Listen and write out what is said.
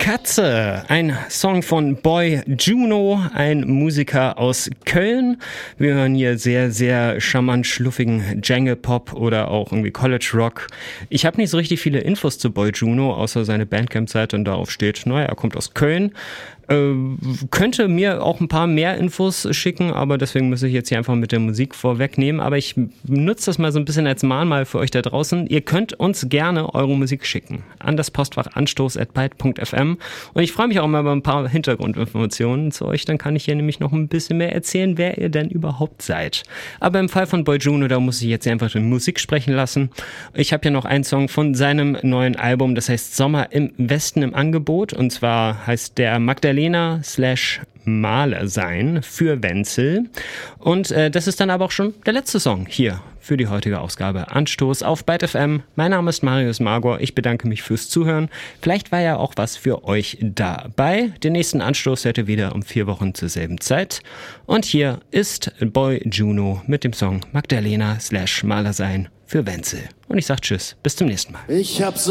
Katze, ein Song von Boy Juno, ein Musiker aus Köln. Wir hören hier sehr, sehr charmant schluffigen Jangle-Pop oder auch irgendwie College-Rock. Ich habe nicht so richtig viele Infos zu Boy Juno, außer seine Bandcamp-Seite, und darauf steht, naja, er kommt aus Köln. Könnte mir auch ein paar mehr Infos schicken, aber deswegen muss ich jetzt hier einfach mit der Musik vorwegnehmen. Aber ich nutze das mal so ein bisschen als Mahnmal für euch da draußen. Ihr könnt uns gerne eure Musik schicken an das Postfach anstoß@byte.fm, und ich freue mich auch immer über ein paar Hintergrundinformationen zu euch. Dann kann ich hier nämlich noch ein bisschen mehr erzählen, wer ihr denn überhaupt seid. Aber im Fall von Boy Juno, da muss ich jetzt einfach die Musik sprechen lassen. Ich habe ja noch einen Song von seinem neuen Album, das heißt Sommer im Westen im Angebot, und zwar heißt der Magdalena/Maler sein für Wenzel. Und das ist dann aber auch schon der letzte Song hier für die heutige Ausgabe Anstoß auf Byte FM. Mein Name ist Marius Magor. Ich bedanke mich fürs Zuhören. Vielleicht war ja auch was für euch dabei. Den nächsten Anstoß hört ihr wieder um 4 Wochen zur selben Zeit. Und hier ist Boy Juno mit dem Song Magdalena/Maler sein für Wenzel. Und ich sag Tschüss, bis zum nächsten Mal.